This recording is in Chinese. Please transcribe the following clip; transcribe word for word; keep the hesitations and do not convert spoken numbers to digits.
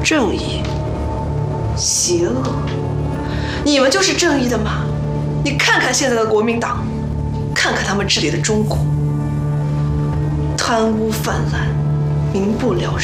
正义、邪恶，你们就是正义的吗？你看看现在的国民党，看看他们治理的中国，贪污泛滥，民不聊生。